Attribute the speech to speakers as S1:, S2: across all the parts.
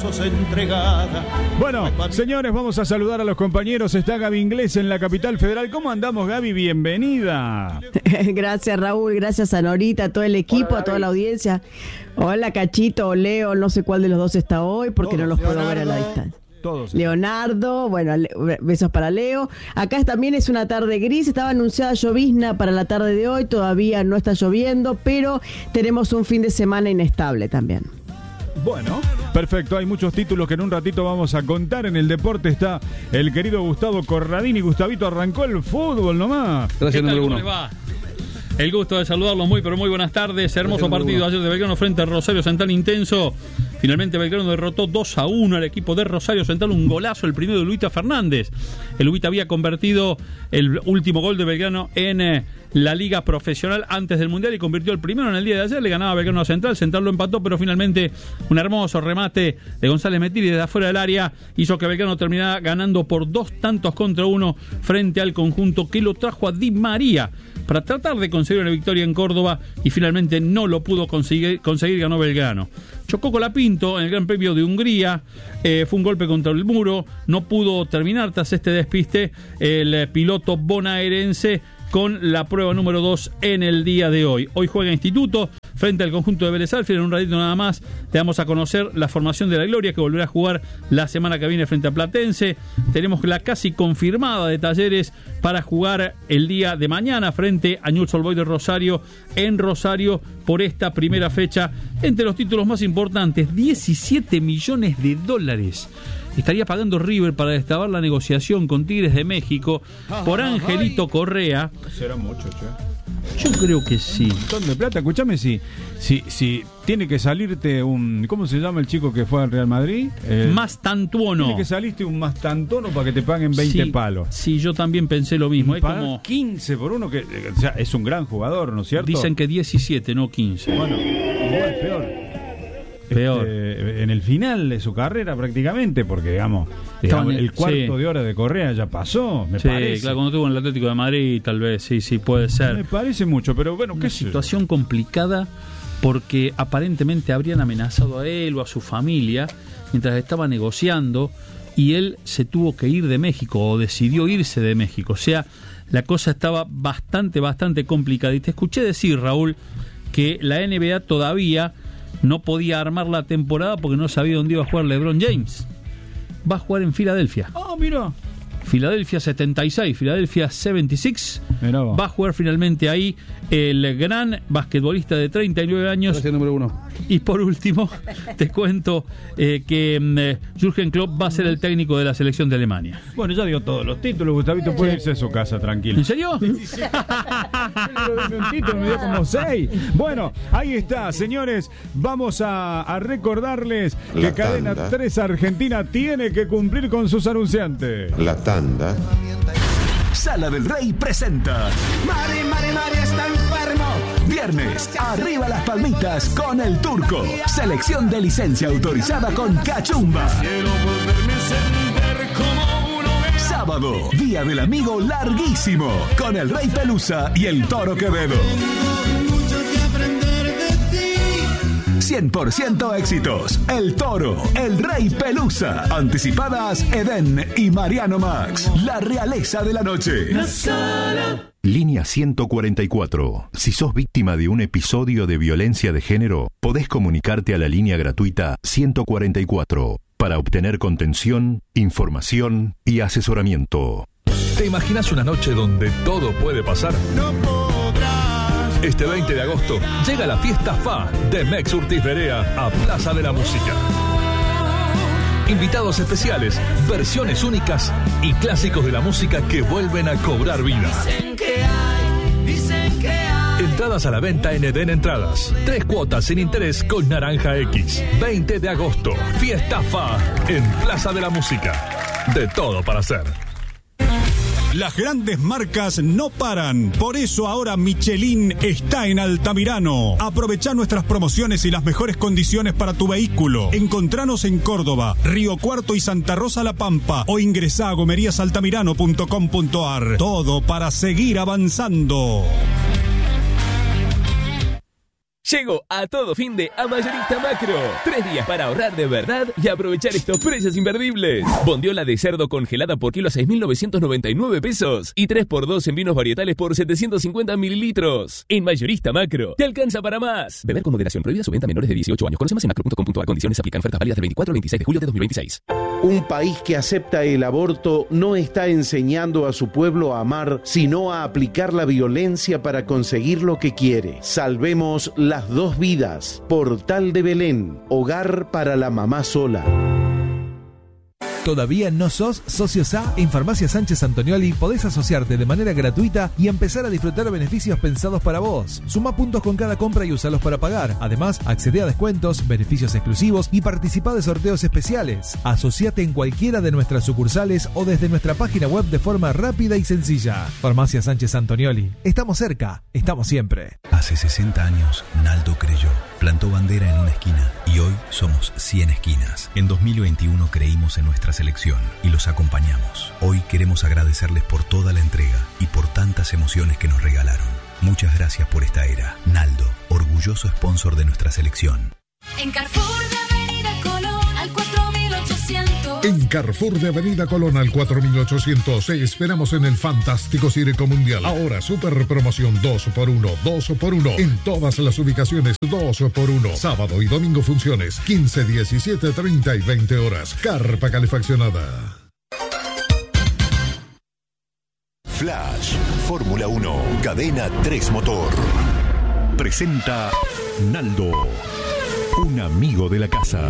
S1: brazos entregada.
S2: Bueno, señores, vamos a saludar a los compañeros. Está Gaby Inglés en la capital federal. ¿Cómo andamos, Gaby? Bienvenida.
S3: Gracias, Raúl. Gracias a Norita, a todo el equipo, a toda la audiencia. Hola, Cachito o Leo. No sé cuál de los dos está hoy porque no los puedo ver a la distancia.
S2: Todos.
S3: Leonardo, bueno, besos para Leo. Acá también es una tarde gris, estaba anunciada llovizna para la tarde de hoy, todavía no está lloviendo, pero tenemos un fin de semana inestable también.
S2: Bueno, perfecto, hay muchos títulos que en un ratito vamos a contar. En el deporte está el querido Gustavo Corradini. Gustavito, arrancó el fútbol nomás.
S4: Gracias,
S5: ¿Qué tal?
S4: número
S5: ¿Cómo
S4: uno.
S5: les va? El gusto de saludarlos, muy buenas tardes. Hermoso partido ayer de Belgrano frente a Rosario Central, intenso. Finalmente Belgrano derrotó 2-1 al equipo de Rosario Central, un golazo, el primero de Luita Fernández. El Luita había convertido el último gol de Belgrano en la liga profesional antes del Mundial y convirtió el primero en el día de ayer. Le ganaba Belgrano a Central, Central lo empató, pero finalmente un hermoso remate de González Metiri desde afuera del área hizo que Belgrano terminara ganando por 2-1 frente al conjunto que lo trajo a Di María para tratar de conseguir una victoria en Córdoba y finalmente no lo pudo conseguir, ganó Belgrano. Chocó Colapinto en el Gran Premio de Hungría, fue un golpe contra el muro, no pudo terminar tras este despiste el piloto bonaerense con la prueba número 2 en el día de hoy. Hoy juega Instituto frente al conjunto de Vélez Sarsfield. En un ratito nada más le damos a conocer la formación de la Gloria, que volverá a jugar la semana que viene frente a Platense. Tenemos la casi confirmada de Talleres para jugar el día de mañana frente a Newell's Old Boys de Rosario en Rosario por esta primera fecha. Entre los títulos más importantes, 17 millones de dólares estaría pagando River para destrabar la negociación con Tigres de México por Angelito Correa.
S2: Será mucho, che.
S5: Yo creo que sí.
S2: Un montón de plata. Escúchame, si tiene que salirte un... ¿Cómo se llama el chico que fue al Real Madrid?
S5: Mastantuono.
S2: Tiene que salirte un Mastantuono para que te paguen 20 palos.
S5: Sí, yo también pensé lo mismo.
S2: Pagar como 15 por uno, que o sea, es un gran jugador, ¿no es cierto?
S5: Dicen que 17, no 15.
S2: Bueno, igual peor. En el final de su carrera prácticamente, porque digamos el cuarto de hora de Correa ya pasó, me parece.
S5: Claro, cuando estuvo en el Atlético de Madrid, tal vez, sí, puede ser.
S2: Me parece mucho, pero bueno,
S5: una situación complicada porque aparentemente habrían amenazado a él o a su familia mientras estaba negociando y él se tuvo que ir de México o decidió irse de México. O sea, la cosa estaba bastante complicada. Y te escuché decir, Raúl, que la NBA todavía no podía armar la temporada porque no sabía dónde iba a jugar LeBron James. Va a jugar en Filadelfia.
S2: Mira.
S5: Filadelfia 76, Filadelfia 76. Va a jugar finalmente ahí el gran basquetbolista de 39 años.
S4: Gracias, número uno.
S5: Y por último, te cuento que Jürgen Klopp va a ser el técnico de la selección de Alemania.
S2: Bueno, ya dio todos los títulos, Gustavito puede irse a su casa, tranquilo.
S5: ¿En serio?
S2: Sí. Un título, me dio como 6. Bueno, ahí está, señores. Vamos a recordarles que Cadena 3 Argentina tiene que cumplir con sus anunciantes.
S6: La tanda.
S7: Sala del Rey presenta Mari está enfermo. Viernes, arriba las palmitas con el Turco. Selección de licencia autorizada con Cachumba. Sábado, Día del Amigo larguísimo con el Rey Pelusa y el Toro Quevedo. 100% éxitos. El Toro, el Rey Pelusa. Anticipadas Edén y Mariano Max. La realeza de la noche.
S8: Línea 144. Si sos víctima de un episodio de violencia de género, podés comunicarte a la línea gratuita 144 para obtener contención, información y asesoramiento.
S9: ¿Te imaginas una noche donde todo puede pasar?
S1: No podrás.
S9: Este 20 de agosto llega la fiesta FA de Mex Urtiz Berea a Plaza de la Música. Invitados especiales, versiones únicas y clásicos de la música que vuelven a cobrar vida.
S1: Dicen que hay.
S9: Entradas a la venta en Edén Entradas. 3 cuotas sin interés con Naranja X. 20 de agosto, fiesta FA en Plaza de la Música. De todo para hacer.
S10: Las grandes marcas no paran, por eso ahora Michelin está en Altamirano. Aprovechá nuestras promociones y las mejores condiciones para tu vehículo. Encontranos en Córdoba, Río Cuarto y Santa Rosa La Pampa o ingresá a gomeriasaltamirano.com.ar. Todo para seguir avanzando.
S4: Llegó a todo fin de a Mayorista Macro. 3 días para ahorrar de verdad y aprovechar estos precios imperdibles. Bondiola de cerdo congelada por kilo a 6.999 pesos. Y 3x2 en vinos varietales por 750 mililitros. En Mayorista Macro, te alcanza para más. Beber con moderación. Prohibida su venta a menores de 18 años. Conoce más en macro.com.ar. Condiciones aplican. Ofertas válidas del 24 al 26 de julio de 2026.
S6: Un país que acepta el aborto no está enseñando a su pueblo a amar, sino a aplicar la violencia para conseguir lo que quiere. Salvemos las 2 vidas. Portal de Belén, hogar para la mamá sola.
S11: ¿Todavía no sos socio SA? En Farmacia Sánchez Antonioli podés asociarte de manera gratuita y empezar a disfrutar beneficios pensados para vos. Suma puntos con cada compra y usalos para pagar. Además, accede a descuentos, beneficios exclusivos y participa de sorteos especiales. Asociate en cualquiera de nuestras sucursales o desde nuestra página web de forma rápida y sencilla. Farmacia Sánchez Antonioli. Estamos cerca, estamos siempre.
S12: Hace 60 años, Naldo creyó. Plantó bandera en una esquina y hoy somos 100 esquinas. En 2021 creímos en nuestra selección y los acompañamos. Hoy queremos agradecerles por toda la entrega y por tantas emociones que nos regalaron. Muchas gracias por esta era. Naldo, orgulloso sponsor de nuestra selección.
S13: En Carrefour de Avenida Colón al 4800.
S14: En Carrefour de Avenida Colón al 4800 te esperamos en el fantástico Circo Mundial. Ahora super promoción 2x1, 2x1 en todas las ubicaciones, 2x1. Sábado y domingo funciones 15, 17, 30 y 20 horas. Carpa calefaccionada.
S8: Flash, Fórmula 1, Cadena 3 Motor. Presenta Naldo, un amigo de la casa.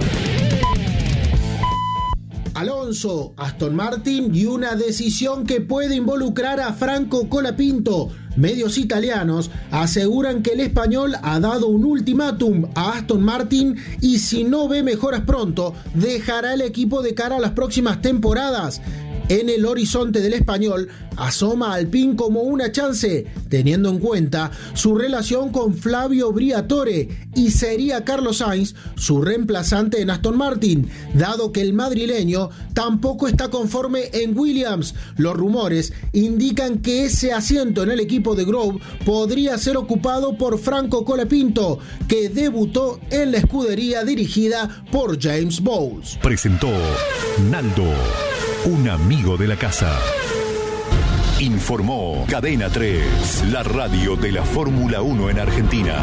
S15: Alonso, Aston Martin y una decisión que puede involucrar a Franco Colapinto. Medios italianos aseguran que el español ha dado un ultimátum a Aston Martin y si no ve mejoras pronto, dejará el equipo de cara a las próximas temporadas. En el horizonte del español asoma Alpine como una chance, teniendo en cuenta su relación con Flavio Briatore, y sería Carlos Sainz su reemplazante en Aston Martin, dado que el madrileño tampoco está conforme en Williams. Los rumores indican que ese asiento en el equipo de Grove podría ser ocupado por Franco Colapinto, que debutó en la escudería dirigida por James Bowles.
S8: Presentó Naldo, un amigo de la casa. Informó Cadena 3, la radio de la Fórmula 1 en Argentina.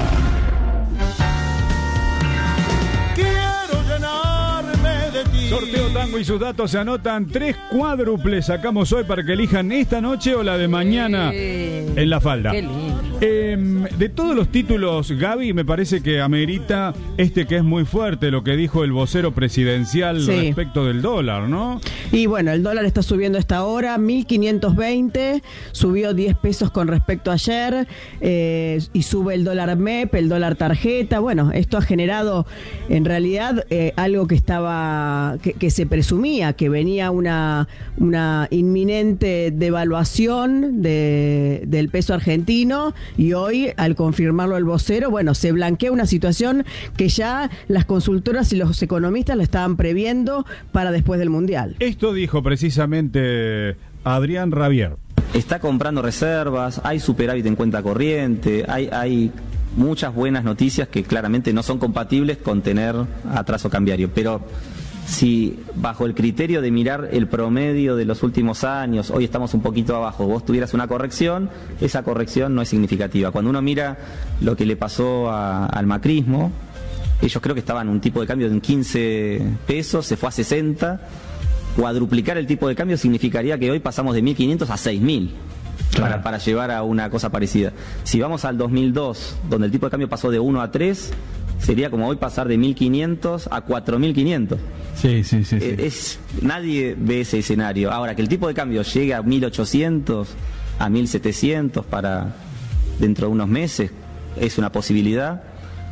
S1: Quiero llenarme de ti.
S2: Sorteo Tango y sus datos se anotan. 3 cuádruples sacamos hoy para que elijan esta noche o la de mañana en la falda.
S16: Qué lindo.
S2: De todos los títulos, Gaby, me parece que amerita este que es muy fuerte, lo que dijo el vocero presidencial respecto del dólar, ¿no?
S3: Y bueno, el dólar está subiendo a esta hora, 1.520, subió 10 pesos con respecto a ayer, y sube el dólar MEP, el dólar tarjeta. Bueno, esto ha generado en realidad algo que estaba, que se presumía, que venía una inminente devaluación del peso argentino, y hoy, al confirmarlo el vocero, bueno, se blanquea una situación que ya las consultoras y los economistas la estaban previendo para después del Mundial.
S2: Esto dijo precisamente Adrián Rabier.
S16: Está comprando reservas, hay superávit en cuenta corriente, hay muchas buenas noticias que claramente no son compatibles con tener atraso cambiario, pero si bajo el criterio de mirar el promedio de los últimos años, hoy estamos un poquito abajo, vos tuvieras una corrección, esa corrección no es significativa. Cuando uno mira lo que le pasó al macrismo, ellos creo que estaban en un tipo de cambio de 15 pesos, se fue a 60, cuadruplicar el tipo de cambio significaría que hoy pasamos de 1.500 a 6.000. Claro. Para llevar a una cosa parecida. Si vamos al 2002, donde el tipo de cambio pasó de 1 a 3, sería como hoy pasar de 1.500 a 4.500. Sí. Nadie ve ese escenario. Ahora, que el tipo de cambio llegue a 1.800, a 1.700 para dentro de unos meses, es una posibilidad.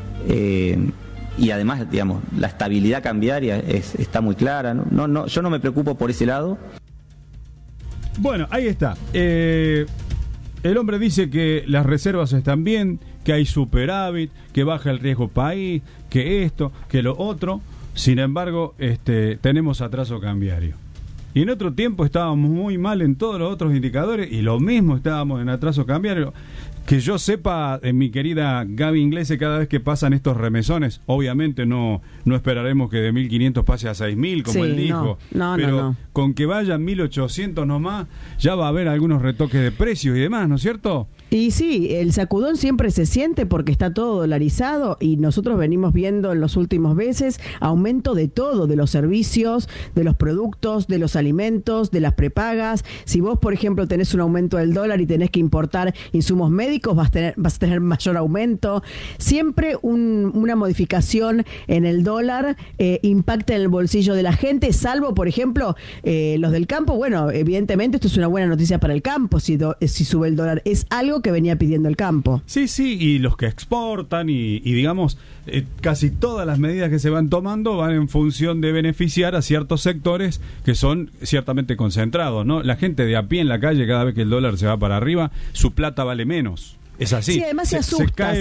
S16: Y además, digamos, la estabilidad cambiaria está muy clara. No, yo no me preocupo por ese lado.
S2: Bueno, ahí está. El hombre dice que las reservas están bien, que hay superávit, que baja el riesgo país, que esto, que lo otro. Sin embargo, tenemos atraso cambiario. y en otro tiempo estábamos muy mal en todos los otros indicadores y lo mismo estábamos en atraso cambiario. Que yo sepa, mi querida Gaby Inglese, cada vez que pasan estos remesones, obviamente no esperaremos que de 1.500 pase a 6.000, como él dijo, pero con que vayan 1.800 nomás, ya va a haber algunos retoques de precios y demás, ¿no es cierto?
S3: Y sí, el sacudón siempre se siente porque está todo dolarizado y nosotros venimos viendo en los últimos meses aumento de todo, de los servicios, de los productos, de los alimentos, de las prepagas. Si vos, por ejemplo, tenés un aumento del dólar y tenés que importar insumos médicos, vas a tener mayor aumento. Siempre una modificación en el dólar impacta en el bolsillo de la gente, salvo, por ejemplo, los del campo. Bueno, evidentemente esto es una buena noticia para el campo si sube el dólar. Es algo que venía pidiendo el campo.
S2: Sí, y los que exportan y digamos, casi todas las medidas que se van tomando van en función de beneficiar a ciertos sectores que son ciertamente concentrados, ¿no? La gente de a pie en la calle, cada vez que el dólar se va para arriba, su plata vale menos. Es así.
S3: Sí, además se asusta,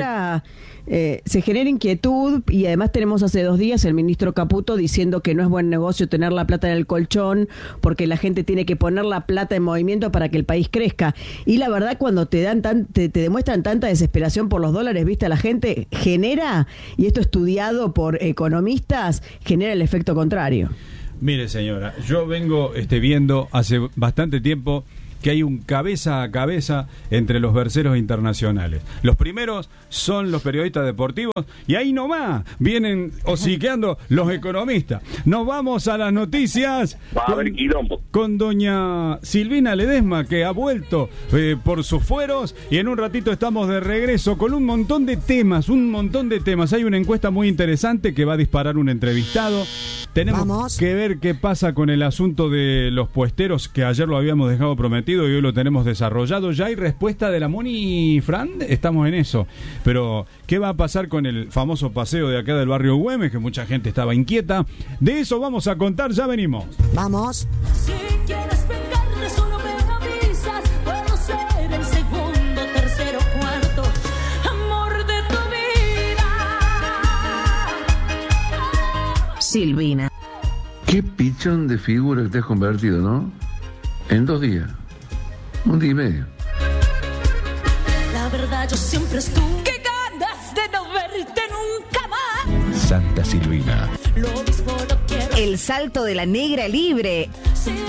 S3: se genera inquietud y además tenemos hace 2 días el ministro Caputo diciendo que no es buen negocio tener la plata en el colchón porque la gente tiene que poner la plata en movimiento para que el país crezca. Y la verdad, cuando te demuestran tanta desesperación por los dólares, viste, la gente genera, y esto estudiado por economistas, genera el efecto contrario.
S2: Mire, señora, yo vengo viendo hace bastante tiempo que hay un cabeza a cabeza entre los verseros internacionales. Los primeros son los periodistas deportivos y ahí nomás vienen hociqueando los economistas. Nos vamos a las noticias con doña Silvina Ledesma, que ha vuelto por sus fueros, y en un ratito estamos de regreso con un montón de temas. Hay una encuesta muy interesante que va a disparar un entrevistado. Tenemos que ver qué pasa con el asunto de los puesteros, que ayer lo habíamos dejado prometido y hoy lo tenemos desarrollado. Ya hay respuesta de la Moni, Fran, estamos en eso. Pero, ¿qué va a pasar con el famoso paseo de acá del barrio Güemes? Que mucha gente estaba inquieta. De eso vamos a contar, ya venimos.
S13: Vamos. Si quieres pegarle, solo me avisas. Puedo ser el segundo, tercero, cuarto amor de tu vida.
S17: Silvina. Qué pichón de figura que te has convertido, ¿no? En 2 días. 1 día y medio.
S13: La verdad, yo siempre estuve. ¡Qué ganas de no verte nunca más!
S8: Santa Silvina.
S13: Lo mismo no quiero.
S17: El salto de la negra libre.